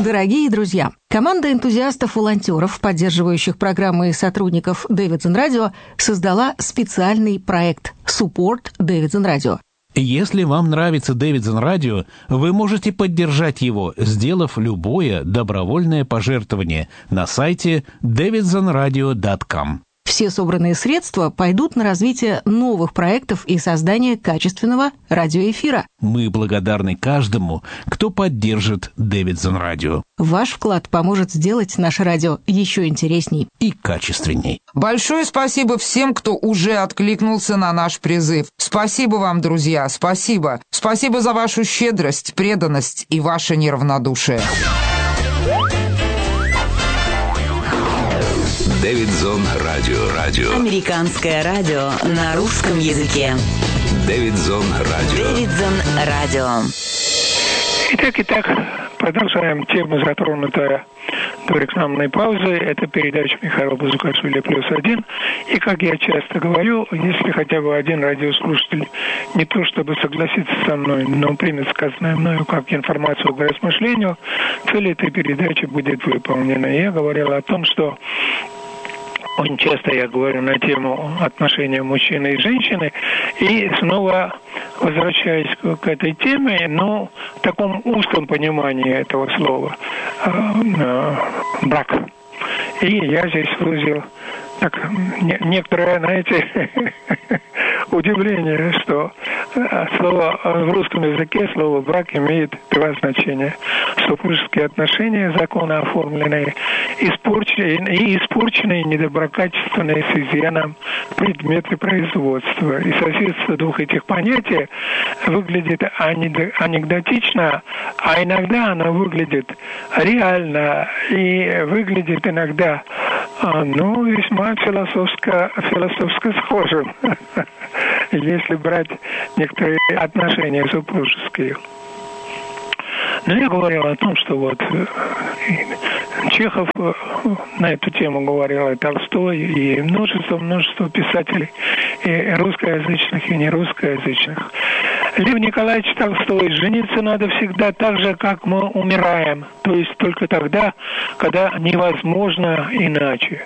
Дорогие друзья, команда энтузиастов-волонтеров, поддерживающих программы и сотрудников Davidson Radio, создала специальный проект «Support Davidson Radio». Если вам нравится Davidson Radio, вы можете поддержать его, сделав любое добровольное пожертвование на сайте davidsonradio.com. Все собранные средства пойдут на развитие новых проектов и создание качественного радиоэфира. Мы благодарны каждому, кто поддержит Davidson Radio. Ваш вклад поможет сделать наше радио еще интересней и качественней. Большое спасибо всем, кто уже откликнулся на наш призыв. Спасибо вам, друзья, спасибо. Спасибо за вашу щедрость, преданность и ваше неравнодушие. Davidson Radio. Американское радио на русском языке. Davidson Radio. Итак, продолжаем тему, затронутую до рекламной паузы. Это передача Михаила Бузукашвили «+1». И, как я часто говорю, если хотя бы один радиослушатель не то чтобы согласится со мной, но примет сказанное мною как информацию к размышлению, цель этой передачи будет выполнена. Я говорил о том, что очень часто я говорю на тему отношения мужчины и женщины, и снова возвращаюсь к этой теме, но в таком узком понимании этого слова брак. И я здесь выразил некоторое, знаете, удивление, что слово в русском языке, слово «брак» имеет два значения. Супружеские отношения, законно оформленные, испорченные, недоброкачественные, с изъяном предметы производства. И соседство двух этих понятий выглядит анекдотично, а иногда оно выглядит реально и выглядит иногда весьма философско схожим, если брать некоторые отношения супружеские. Но я говорил о том, что вот Чехов на эту тему говорил, и Толстой, и множество писателей, и русскоязычных, и нерусскоязычных. Лев Николаевич Толстой: жениться надо всегда так же, как мы умираем, то есть только тогда, когда невозможно иначе.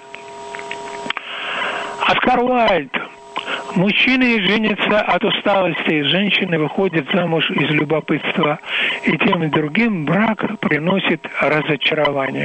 Оскар Уайльд: мужчины женятся от усталости, женщины выходят замуж из любопытства, и тем и другим брак приносит разочарование.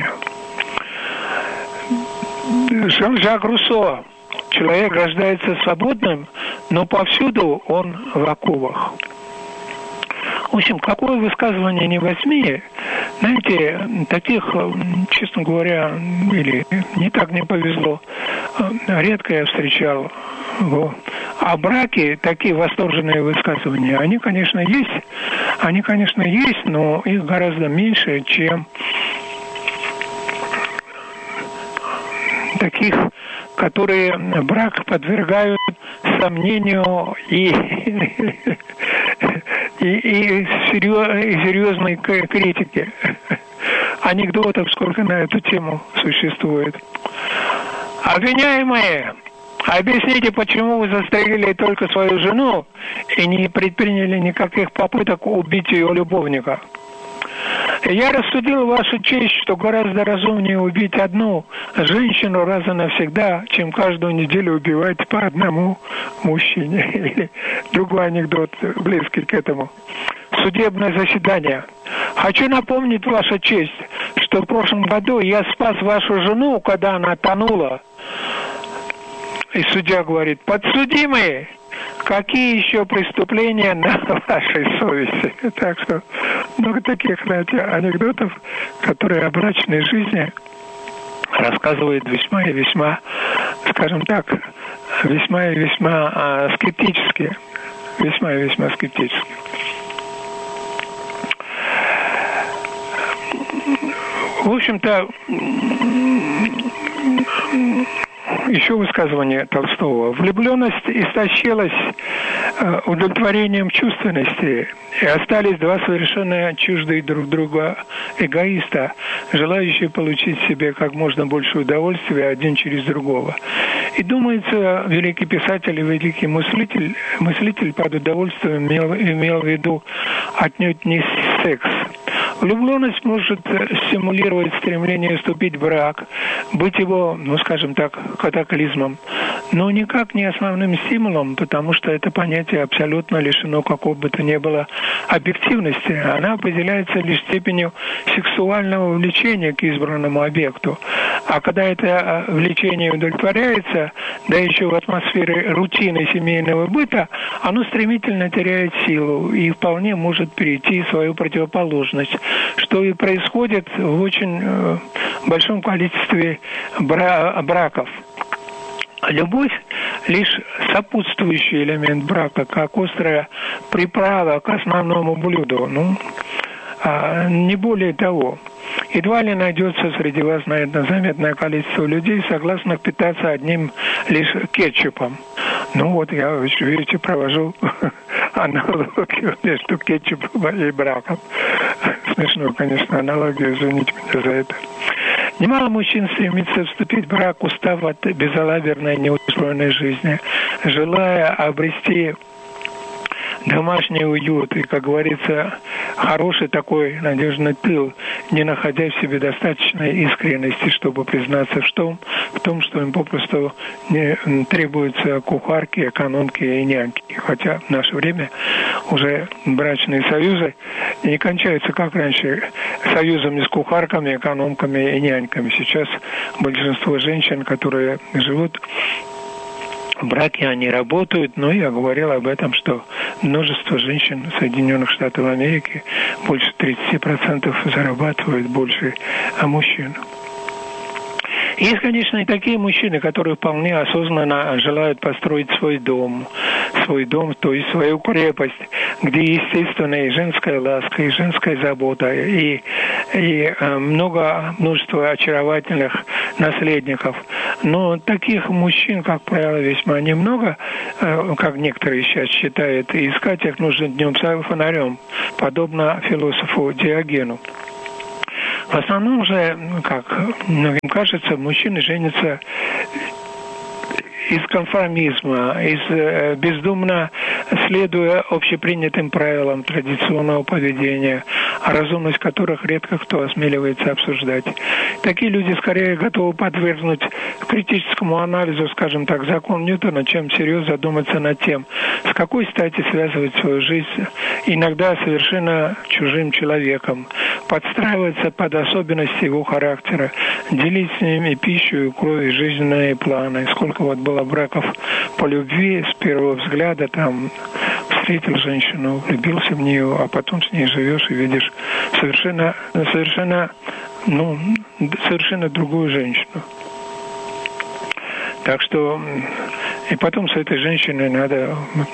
Жан-Жак Руссо: человек рождается свободным, но повсюду он в оковах. В общем, какое высказывание не возьми, знаете, таких, честно говоря, или не так не повезло, редко я встречал. А браки, такие восторженные высказывания, они, конечно, есть, но их гораздо меньше, чем таких, которые брак подвергают сомнению и серьезной критике. Анекдотов сколько на эту тему существует. Обвиняемые, объясните, почему вы застрелили только свою жену и не предприняли никаких попыток убить ее любовника? Я рассудил, ваша честь, что гораздо разумнее убить одну женщину раз и навсегда, чем каждую неделю убивать по одному мужчине. Или другой анекдот, близкий к этому. Судебное заседание. Хочу напомнить, ваша честь, что в прошлом году я спас вашу жену, когда она тонула. И судья говорит: подсудимые, какие еще преступления на вашей совести? Так что много таких, знаете, анекдотов, которые о брачной жизни рассказывают весьма и весьма, скажем так, весьма и весьма скептически. Весьма и весьма скептически. В общем-то, еще высказывание Толстого. Влюбленность истощилась удовлетворением чувственности, и остались два совершенно чуждые друг друга эгоиста, желающие получить себе как можно больше удовольствия один через другого. И думается, великий писатель и великий мыслитель под удовольствием имел в виду отнюдь не секс. Влюбленность может стимулировать стремление вступить в брак, быть его, ну, скажем так, катаклизмом, но никак не основным стимулом, потому что это понятие абсолютно лишено какого бы то ни было объективности. Она определяется лишь степенью сексуального влечения к избранному объекту. А когда это влечение удовлетворяется, да еще в атмосфере рутины семейного быта, оно стремительно теряет силу и вполне может перейти в свою противоположность, что и происходит в очень большом количестве браков. Любовь – лишь сопутствующий элемент брака, как острая приправа к основному блюду. Не более того. Едва ли найдется среди вас, наверное, заметное количество людей, согласных питаться одним лишь кетчупом. Ну вот я, видите, провожу аналогию между кетчупом и браком. Смешно, конечно, аналогия, извините меня за это. Немало мужчин стремится вступить в брак, устав от безалаберной неустроенной жизни, желая обрести домашний уют и, как говорится, хороший такой надежный тыл, не находя в себе достаточной искренности, чтобы признаться в том, что им попросту не требуются кухарки, экономки и няньки. Хотя в наше время уже брачные союзы не кончаются, как раньше, союзами с кухарками, экономками и няньками. Сейчас большинство женщин, которые живут в браке, они работают, но я говорил об этом, что множество женщин в Соединенных Штатах Америки, больше 30% зарабатывают больше мужчин. Есть, конечно, и такие мужчины, которые вполне осознанно желают построить свой дом, то есть свою крепость, где естественно и женская ласка, и женская забота, и множество очаровательных наследников. Но таких мужчин, как правило, весьма немного, как некоторые сейчас считают, и искать их нужно днем с фонарем, подобно философу Диогену. В основном же, как многим кажется, мужчины женятся из конформизма, бездумно следуя общепринятым правилам традиционного поведения, разумность которых редко кто осмеливается обсуждать. Такие люди скорее готовы подвергнуть критическому анализу, скажем так, закон Ньютона, чем всерьез задуматься над тем, с какой стати связывать свою жизнь иногда совершенно чужим человеком, подстраиваться под особенности его характера, делить с ними пищу, кровь и жизненные планы. Сколько вот было браков по любви с первого взгляда, там встретил женщину, влюбился в нее, а потом с ней живешь и видишь совершенно другую женщину. Так что и потом с этой женщиной надо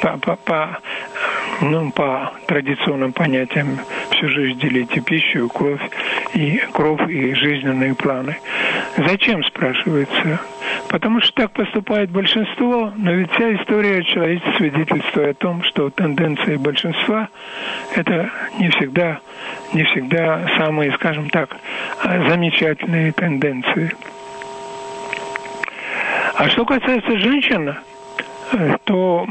по традиционным понятиям всю жизнь делить и пищу, и кровь, и жизненные планы. Зачем, спрашивается? Потому что так поступает большинство, но ведь вся история человечества свидетельствует о том, что тенденции большинства – это не всегда самые, скажем так, замечательные тенденции. А что касается женщин, то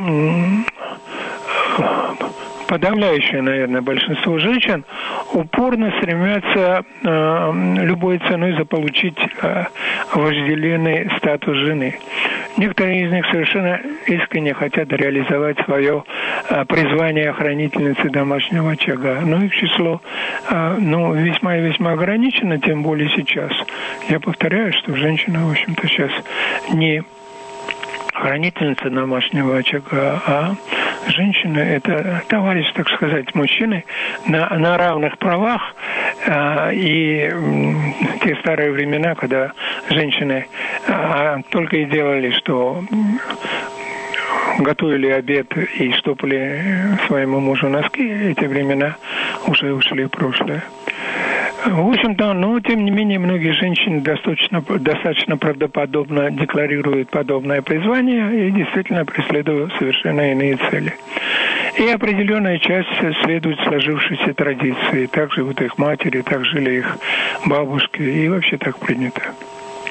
подавляющее, наверное, большинство женщин упорно стремятся любой ценой заполучить вожделенный статус жены. Некоторые из них совершенно искренне хотят реализовать свое призвание хранительницы домашнего очага. Но их число весьма и весьма ограничено, тем более сейчас. Я повторяю, что женщина, в общем-то, сейчас не хранительница домашнего очага, а женщина – это товарищ, так сказать, мужчины на равных правах. И те старые времена, когда женщины только и делали, что готовили обед и штопали своему мужу носки, эти времена уже ушли в прошлое. В общем-то, но тем не менее, многие женщины достаточно правдоподобно декларируют подобное призвание и действительно преследуют совершенно иные цели. И определенная часть следует сложившейся традиции. Так живут их матери, так жили их бабушки, и вообще так принято.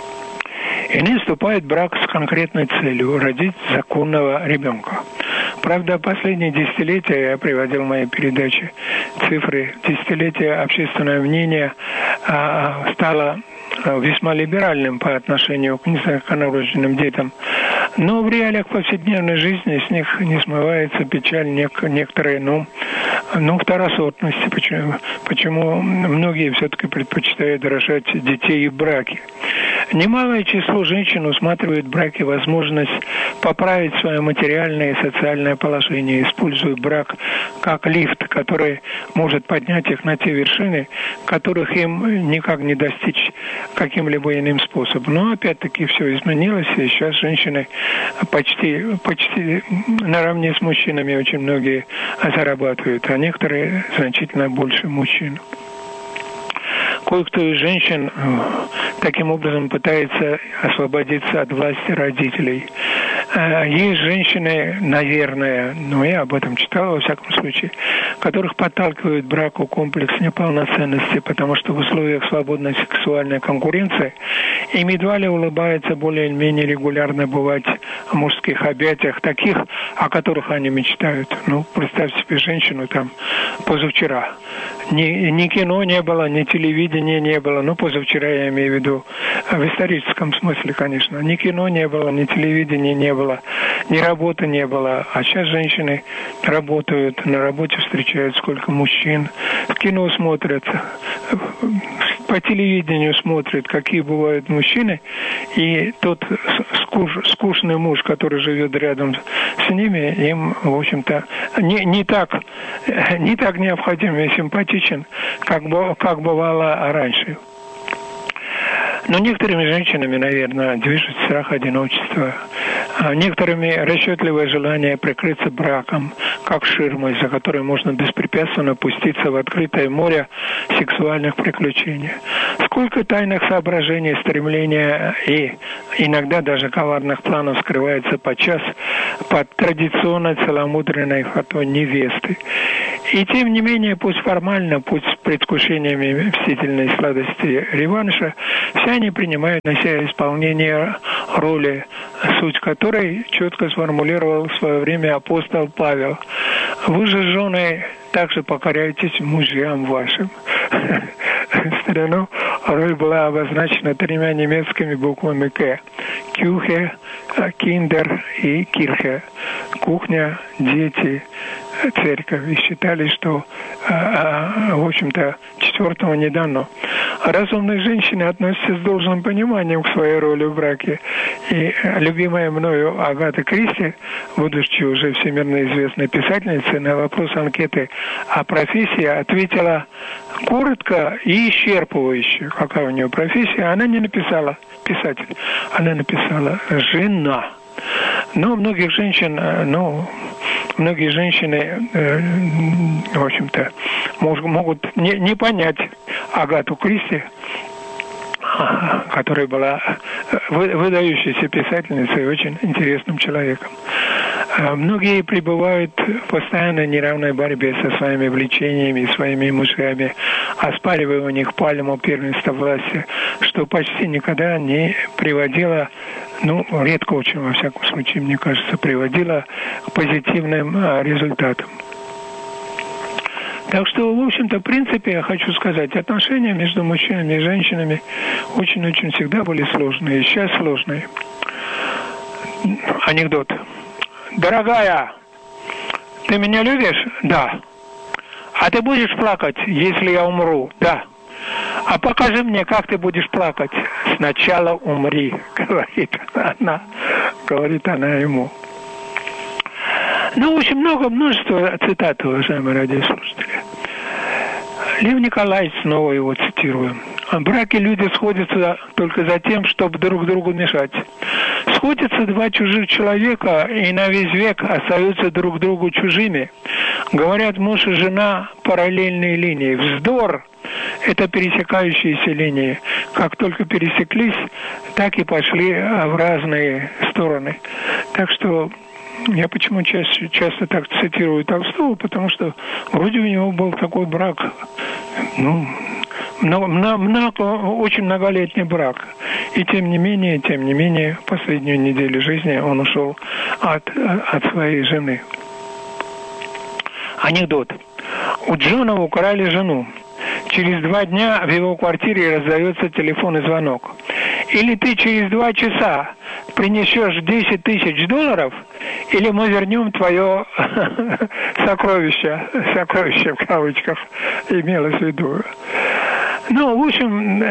Иные вступают в брак с конкретной целью – родить законного ребенка. Правда, последние десятилетия, я приводил в моей передаче цифры, десятилетия общественное мнение стало весьма либеральным по отношению к незаконнорожденным детям. Но в реалиях повседневной жизни с них не смывается печаль некоторые, второсортности. Почему многие все-таки предпочитают рожать детей в браке. Немалое число женщин усматривают в браке возможность поправить свое материальное и социальное положение, используя брак как лифт, который может поднять их на те вершины, которых им никак не достичь каким-либо иным способом. Но опять-таки все изменилось, и сейчас женщины почти наравне с мужчинами очень многие зарабатывают, а некоторые значительно больше мужчин. Кое-кто из женщин таким образом пытается освободиться от власти родителей. Есть женщины, наверное, я об этом читал, во всяком случае, которых подталкивает к браку комплекс неполноценности, потому что в условиях свободной сексуальной конкуренции им едва ли улыбается более-менее регулярно бывать в мужских объятиях, таких, о которых они мечтают. Представь себе женщину там позавчера. Ни кино не было, ни телевидения не было. Позавчера я имею в виду в историческом смысле, конечно. Ни кино не было, ни телевидения не было, ни работы не было. А сейчас женщины работают, на работе встречают сколько мужчин, в кино смотрят, по телевидению смотрят, какие бывают мужчины. И тот скучный муж, который живет рядом с ними, им, в общем-то, не так необходим и симпатичен, как бывало раньше. Но некоторыми женщинами, наверное, движет страх одиночества. Некоторыми расчетливое желание прикрыться браком, как ширмой, за которой можно беспрепятственно пуститься в открытое море сексуальных приключений. Сколько тайных соображений, стремления и иногда даже коварных планов скрывается подчас под традиционной целомудренной фатой невесты. И тем не менее, пусть формально, пусть с предвкушениями мстительной сладости реванша, все они принимают на себя исполнение роли, суть которой четко сформулировал в свое время апостол Павел. Вы же, жены, также покоряйтесь мужьям вашим. В старину роль была обозначена 3 немецкими буквами «К». Кюхе, киндер и кирхе. Кухня, дети, церковь. И считали, что, в общем-то, 4-го не дано. Разумные женщины относятся с должным пониманием к своей роли в браке. И любимая мною Агата Кристи, будучи уже всемирно известной писательницей, на вопрос анкеты о профессии ответила коротко и исчерпывающе. Какая у нее профессия? Она не написала писатель. Она написала «жена». Но многие женщины, в общем-то, могут не понять Агату Кристи, которая была выдающейся писательницей и очень интересным человеком. Многие пребывают в постоянной неравной борьбе со своими влечениями и своими мужьями, оспаривая у них пальму первенства власти, что почти никогда не приводило, редко очень, во всяком случае, мне кажется, приводило к позитивным результатам. Так что, в общем-то, в принципе, я хочу сказать, отношения между мужчинами и женщинами очень-очень всегда были сложные, и сейчас сложные. Анекдот. Дорогая, ты меня любишь? Да. А ты будешь плакать, если я умру? Да. А покажи мне, как ты будешь плакать. Сначала умри, говорит она ему. В общем, множество цитат, уважаемые радиослушатели. Лев Николаевич, снова его цитирую. В браке люди сходятся только за тем, чтобы друг другу мешать. Сходятся 2 чужих человека и на весь век остаются друг другу чужими. Говорят, муж и жена параллельные линии. Вздор! Это пересекающиеся линии. Как только пересеклись, так и пошли в разные стороны. Так что я почему часто так цитирую Толстого, потому что вроде у него был такой брак, очень многолетний брак. И тем не менее, последнюю неделю жизни он ушел от своей жены. Анекдот. У Джона украли жену. Через 2 дня в его квартире раздается телефонный звонок. Или ты через 2 часа принесешь $10 000, или мы вернем твое сокровище в кавычках имелось в виду. Ну, в общем,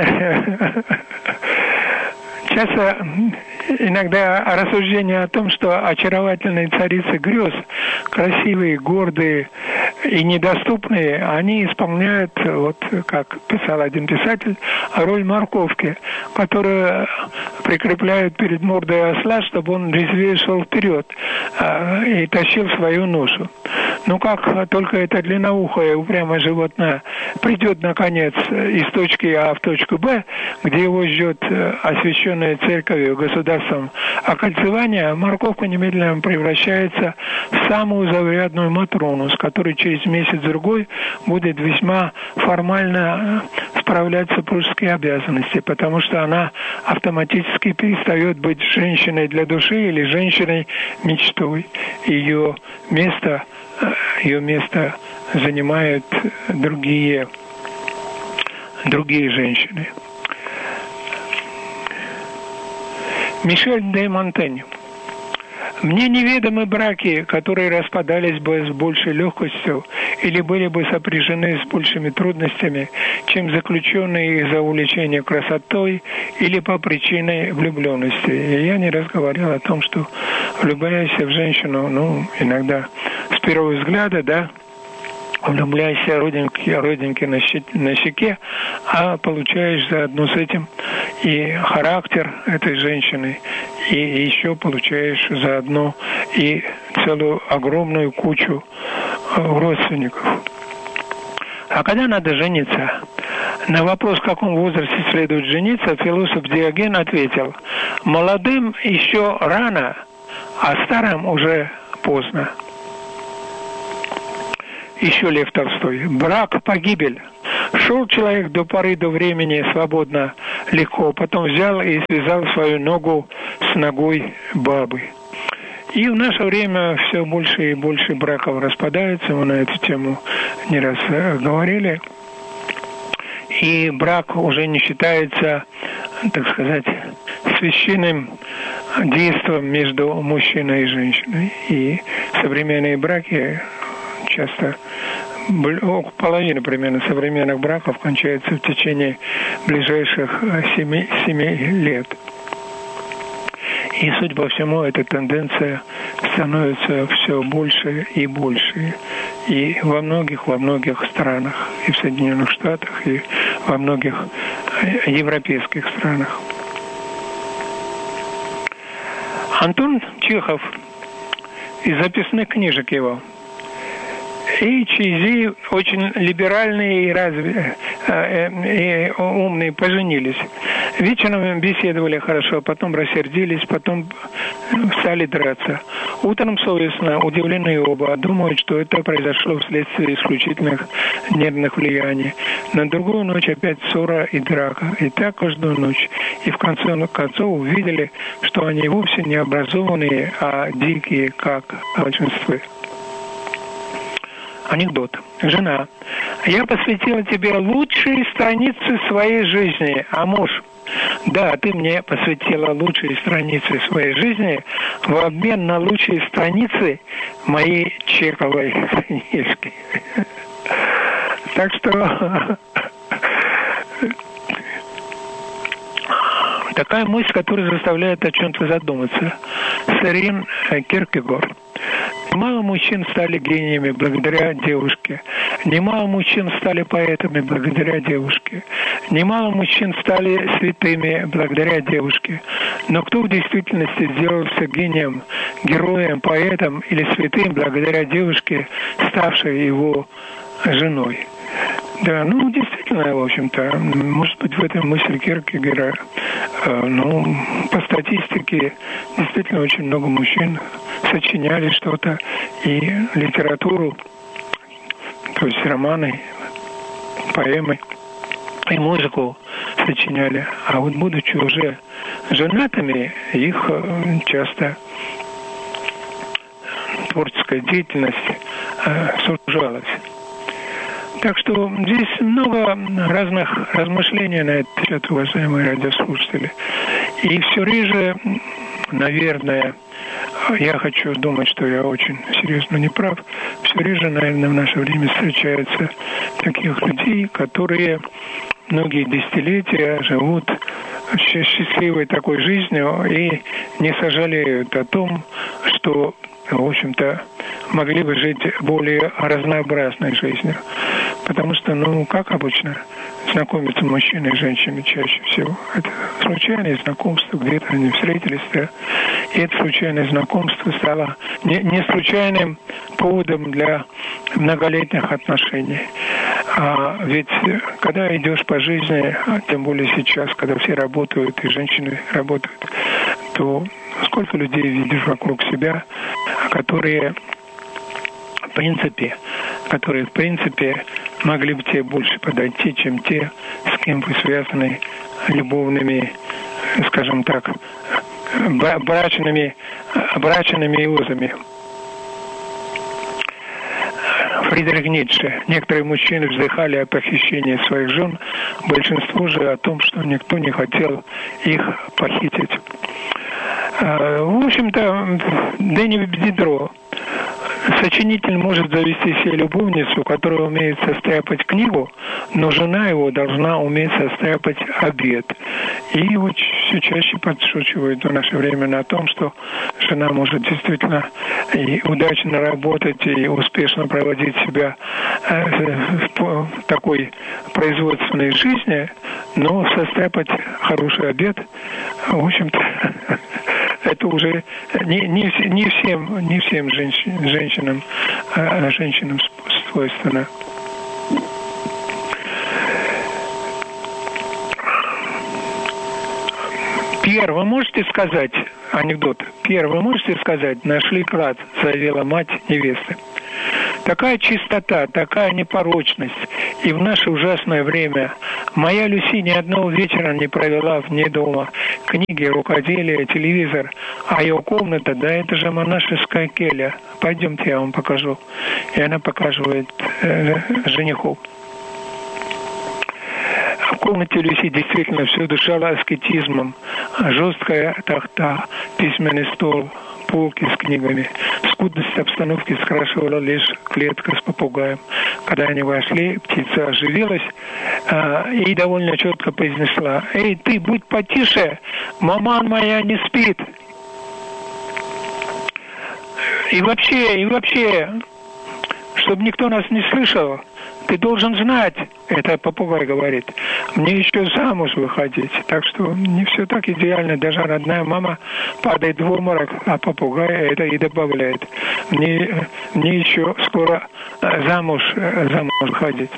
часто иногда рассуждения о том, что очаровательные царицы грез, красивые, гордые и недоступные, они исполняют, вот как писал один писатель, роль морковки, которую прикрепляют перед мордой осла, чтобы он резвее шел вперед и тащил свою ношу. Ну, как только это длинноухое упрямое животное придет, наконец, из точки А в точку Б, где его ждет освященная церковью, государством окольцевание, морковка немедленно превращается в самую заурядную Матрону, с которой через месяц-другой будет весьма формально справлять супружеские обязанности, потому что она автоматически перестает быть женщиной для души или женщиной мечтой. Ее место занимают другие женщины. Мишель де Монтень. Мне неведомы браки, которые распадались бы с большей легкостью или были бы сопряжены с большими трудностями, чем заключенные из-за увлечения красотой или по причине влюбленности. И я не раз говорил о том, что влюбляясь в женщину, иногда с первого взгляда, да, влюбляешься родинки на щеке, а получаешь заодно с этим и характер этой женщины, и еще получаешь заодно и целую огромную кучу родственников. А когда надо жениться? На вопрос, в каком возрасте следует жениться, философ Диоген ответил: молодым еще рано, а старым уже поздно. Еще Лев Толстой. Брак – погибель. Шел человек до поры до времени свободно, легко, потом взял и связал свою ногу с ногой бабы. И в наше время все больше и больше браков распадаются, мы на эту тему не раз говорили. И брак уже не считается, так сказать, священным действом между мужчиной и женщиной. И современные браки часто, половина примерно современных браков кончается в течение ближайших 7 лет. И, судя по всему, эта тенденция становится все больше и больше. И во многих странах, и в Соединенных Штатах, и во многих европейских странах. Антон Чехов из записных книжек его. HZ очень либеральные и умные поженились. Вечером беседовали хорошо, потом рассердились, потом стали драться. Утром совестно, удивлены оба, думают, что это произошло вследствие исключительных нервных влияний. На другую ночь опять ссора и драка. И так каждую ночь. И в конце концов увидели, что они вовсе не образованные, а дикие, как большинство. Анекдот. Жена. Я посвятила тебе лучшие страницы своей жизни, а муж. Да, ты мне посвятила лучшие страницы своей жизни в обмен на лучшие страницы моей чековой книжки. Так что такая мысль, которая заставляет о чем-то задуматься. Сорен Кierkegaard. Немало мужчин стали гениями благодаря девушке. Немало мужчин стали поэтами благодаря девушке. Немало мужчин стали святыми благодаря девушке. Но кто в действительности сделался гением, героем, поэтом или святым благодаря девушке, ставшей его женой? Да, действительно, в общем-то, может быть, в этом мысль Кierkegaard. По статистике, действительно, очень много мужчин сочиняли что-то, и литературу, то есть романы, поэмы, и музыку сочиняли. А вот будучи уже женатыми, их часто творческая деятельность сужалось. Так что здесь много разных размышлений на этот счет, уважаемые радиослушатели. И все реже, наверное, я хочу думать, что я очень серьезно не прав, все реже, наверное, в наше время встречаются таких людей, которые многие десятилетия живут счастливой такой жизнью и не сожалеют о том, что, в общем-то, могли бы жить более разнообразной жизнью. Потому что, как обычно, знакомятся мужчины и женщины чаще всего. Это случайное знакомство, где-то они встретились, да. И это случайное знакомство стало не случайным поводом для многолетних отношений. А ведь когда идешь по жизни, тем более сейчас, когда все работают и женщины работают, то сколько людей видишь вокруг себя, которые в принципе могли бы тебе больше подойти, чем те, с кем вы связаны любовными, скажем так, брачными узами. Фридрих Ницше. Некоторые мужчины вздыхали о похищении своих жен, большинство же о том, что никто не хотел их похитить. В общем-то, Дени Дидро. Сочинитель может завести себе любовницу, которая умеет состряпать книгу, но жена его должна уметь состряпать обед. И вот все чаще подшучивают в наше время на том, что жена может действительно и удачно работать, и успешно проводить себя в такой производственной жизни, но состряпать хороший обед, в общем-то, это уже не всем женщинам свойственно. Пьер, вы можете сказать, анекдот, Пьер, вы можете сказать, нашли клад, заявила мать невесты. Такая чистота, такая непорочность. И в наше ужасное время моя Люси ни одного вечера не провела вне дома. Книги, рукоделие, телевизор. А ее комната, да это же монашеская келья. Пойдемте, я вам покажу. И она показывает жениху. В комнате Люси действительно все дышало аскетизмом. Жесткая тахта, письменный стол, полки с книгами. Скудность обстановки скрашивала лишь клетка с попугаем. Когда они вошли, птица оживилась и довольно четко произнесла: «Эй, ты, будь потише, маман моя не спит». И вообще, чтобы никто нас не слышал, ты должен знать, это попугай говорит, мне еще замуж выходить. Так что не все так идеально. Даже родная мама падает в обморок, а попугай это и добавляет. Мне еще скоро замуж выходить.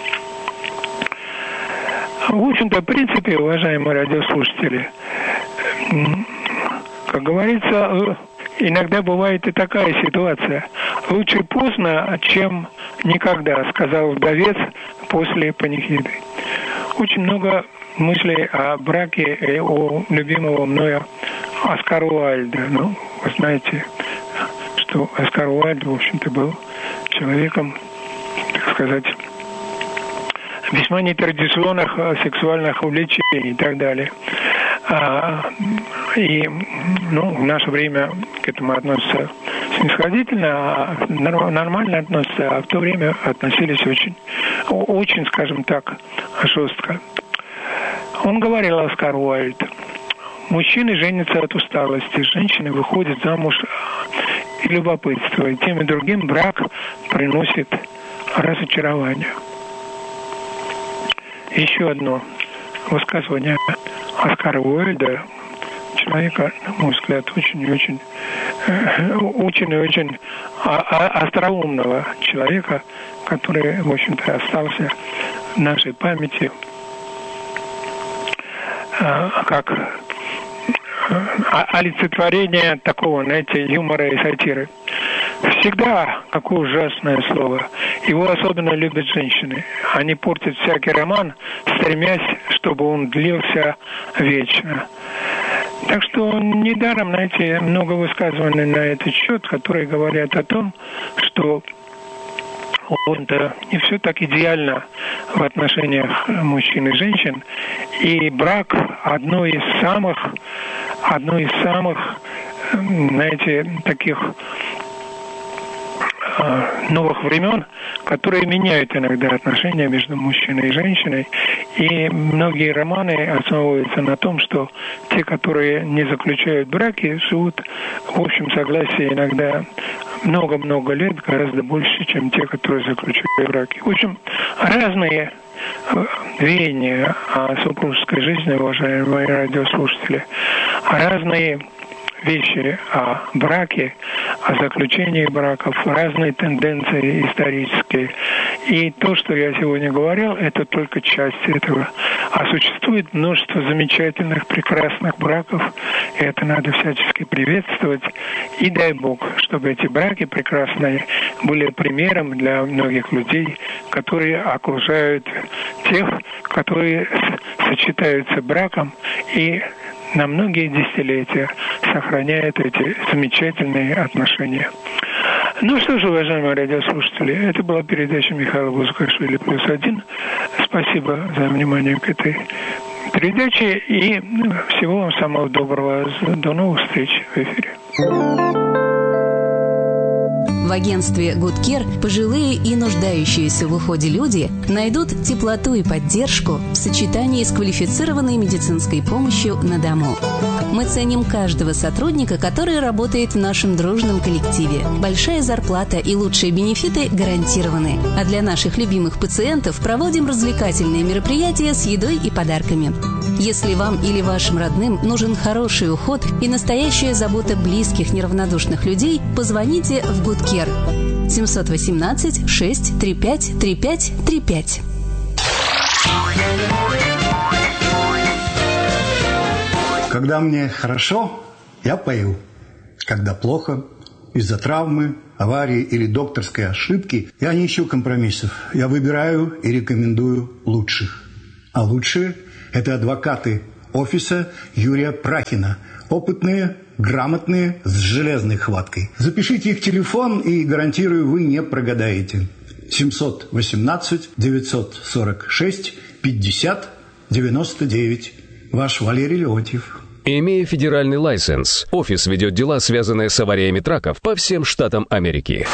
В общем-то, в принципе, уважаемые радиослушатели, как говорится, иногда бывает и такая ситуация. Лучше поздно, чем никогда, сказал вдовец после панихиды. Очень много мыслей о браке и у любимого мною Оскара Уайльда. Ну, вы знаете, что Оскар Уайльд, в общем-то, был человеком, так сказать, весьма нетрадиционных сексуальных увлечений и так далее. И, в наше время к этому относятся снисходительно, нормально относятся, а в то время относились очень, скажем так, жестко. Он говорил, Оскар Уайльд: мужчины женятся от усталости, женщины выходят замуж и любопытства, и тем и другим брак приносит разочарование. Еще одно высказывание Оскара Уайльда, человека, на мой взгляд, очень остроумного человека, который, в общем-то, остался в нашей памяти как олицетворение такого, знаете, юмора и сатиры. Всегда, какое ужасное слово, его особенно любят женщины. Они портят всякий роман, стремясь, чтобы он длился вечно. Так что недаром, знаете, много высказываний на этот счет, которые говорят о том, что общем-то, не все так идеально в отношениях мужчин и женщин. И брак одно из самых, знаете, таких новых времен, которые меняют иногда отношения между мужчиной и женщиной. И многие романы основываются на том, что те, которые не заключают браки, живут в общем согласии иногда много-много лет, гораздо больше, чем те, которые заключают браки. В общем, разные веяния о супружеской жизни, уважаемые радиослушатели, разные вещи о браке, о заключении браков, разные тенденции исторические. И то, что я сегодня говорил, это только часть этого. А существует множество замечательных, прекрасных браков, и это надо всячески приветствовать. И дай Бог, чтобы эти браки прекрасные были примером для многих людей, которые окружают тех, которые сочетаются браком и на многие десятилетия сохраняет эти замечательные отношения. Ну что же, уважаемые радиослушатели, это была передача Михаила Бузукашвили +1. Спасибо за внимание к этой передаче и всего вам самого доброго. До новых встреч в эфире. В агентстве Good Care пожилые и нуждающиеся в уходе люди найдут теплоту и поддержку в сочетании с квалифицированной медицинской помощью на дому. Мы ценим каждого сотрудника, который работает в нашем дружном коллективе. Большая зарплата и лучшие бенефиты гарантированы. А для наших любимых пациентов проводим развлекательные мероприятия с едой и подарками. Если вам или вашим родным нужен хороший уход и настоящая забота близких неравнодушных людей, позвоните в Good Care 718 635 3535. Когда мне хорошо, я пою. Когда плохо, из-за травмы, аварии или докторской ошибки, я не ищу компромиссов. Я выбираю и рекомендую лучших. А лучшие – это адвокаты офиса Юрия Прахина. Опытные, грамотные, с железной хваткой. Запишите их телефон, и, гарантирую, вы не прогадаете. 718 946 50 99. Ваш Валерий Леонтьев. Имея федеральный лайсенс, офис ведет дела, связанные с авариями траков по всем штатам Америки.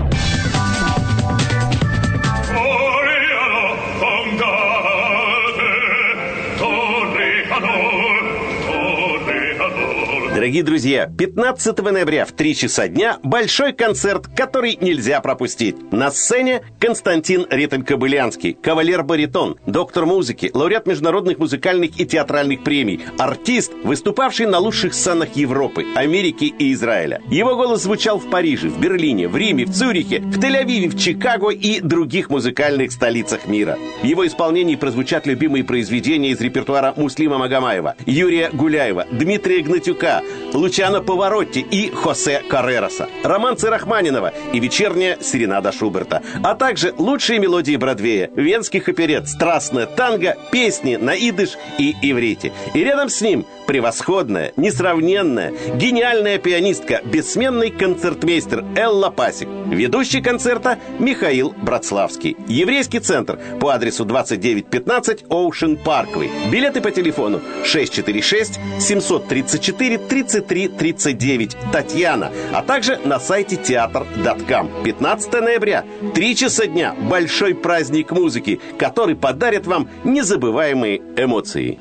Дорогие друзья, 15 ноября в 3 часа дня большой концерт, который нельзя пропустить. На сцене Константин Риттель-Кобылянский, кавалер-баритон, доктор музыки, лауреат международных музыкальных и театральных премий, артист, выступавший на лучших сценах Европы, Америки и Израиля. Его голос звучал в Париже, в Берлине, в Риме, в Цюрихе, в Тель-Авиве, в Чикаго и других музыкальных столицах мира. В его исполнении прозвучат любимые произведения из репертуара Муслима Магомаева, Юрия Гуляева, Дмитрия Гнатюка, Лучано Паваротти и Хосе Каррераса, романсы Рахманинова и вечерняя серенада Шуберта, а также лучшие мелодии Бродвея, венских оперет, страстное танго, песни на идыш и иврите. И рядом с ним превосходная, несравненная, гениальная пианистка, бессменный концертмейстер Элла Пасик. Ведущий концерта Михаил Братславский. Еврейский центр по адресу 2915 Ocean Parkway. Билеты по телефону 646 734 33 39 Татьяна, а также на сайте театр.com. 15 ноября, 3 часа дня, большой праздник музыки, который подарит вам незабываемые эмоции.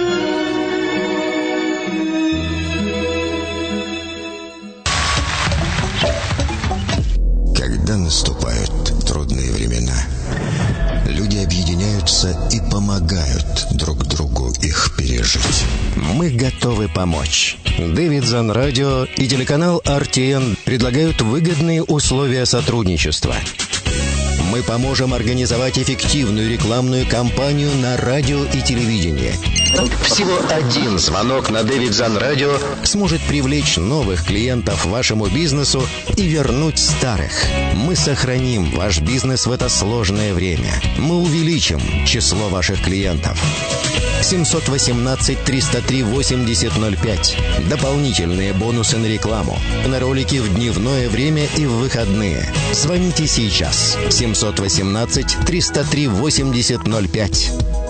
Когда наступают трудные времена, люди объединяются и помогают друг другу их пережить. Мы готовы помочь. Davidson Radio и телеканал RTN предлагают выгодные условия сотрудничества. Мы поможем организовать эффективную рекламную кампанию на радио и телевидении. Всего один звонок на Davidson Radio сможет привлечь новых клиентов вашему бизнесу и вернуть старых. Мы сохраним ваш бизнес в это сложное время. Мы увеличим число ваших клиентов. 718-303-8005. Дополнительные бонусы на рекламу, на ролики в дневное время и в выходные. Звоните сейчас. 718-303-8005.